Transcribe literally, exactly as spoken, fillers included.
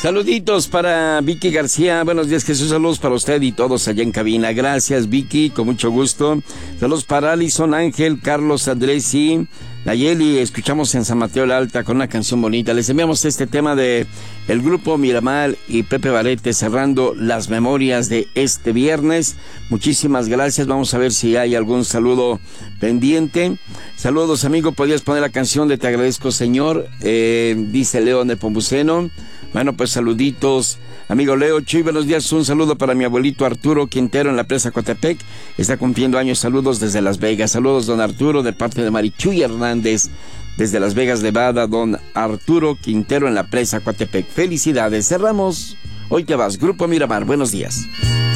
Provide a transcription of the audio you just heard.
Saluditos para Vicky García. Buenos días, Jesús. Saludos para usted y todos allá en cabina. Gracias, Vicky, con mucho gusto. Saludos para Alison, Ángel, Carlos, Andrés y Nayeli. Escuchamos en San Mateo la Alta con una canción bonita. Les enviamos este tema de el grupo Miramar y Pepe Barete cerrando las memorias de este viernes. Muchísimas gracias. Vamos a ver si hay algún saludo pendiente. Saludos, amigo. ¿Podrías poner la canción de Te agradezco, Señor? Eh, dice León de Pombuceno. Bueno, pues saluditos, amigo Leo. Chuy, buenos días. Un saludo para mi abuelito Arturo Quintero en la presa Coatepec. Está cumpliendo años. Saludos desde Las Vegas. Saludos, don Arturo, de parte de Marichuy Hernández. Desde Las Vegas, Nevada, don Arturo Quintero en la presa Coatepec. Felicidades. Cerramos. Hoy te vas. Grupo Miramar. Buenos días.